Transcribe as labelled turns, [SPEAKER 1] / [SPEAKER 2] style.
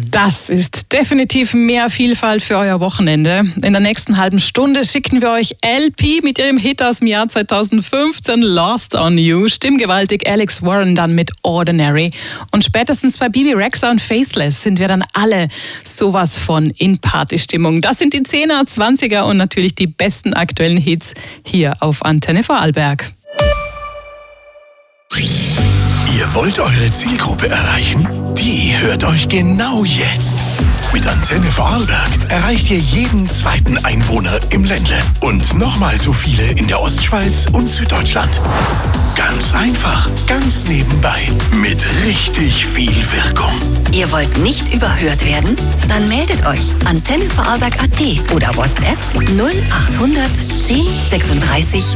[SPEAKER 1] Das ist definitiv mehr Vielfalt für euer Wochenende. In der nächsten halben Stunde schicken wir euch LP mit ihrem Hit aus dem Jahr 2015, Lost on You. Stimmgewaltig Alex Warren dann mit Ordinary. Und spätestens bei Bibi Rexha und Faithless sind wir dann alle sowas von in Partystimmung. Das sind die 10er, 20er und natürlich die besten aktuellen Hits hier auf Antenne Vorarlberg.
[SPEAKER 2] Ihr wollt eure Zielgruppe erreichen? Die hört euch genau jetzt. Mit Antenne Vorarlberg erreicht ihr jeden zweiten Einwohner im Ländle und nochmal so viele in der Ostschweiz und Süddeutschland. Ganz einfach, ganz nebenbei, mit richtig viel Wirkung.
[SPEAKER 3] Ihr wollt nicht überhört werden? Dann meldet euch Antenne Vorarlberg.at oder WhatsApp 0800 10 36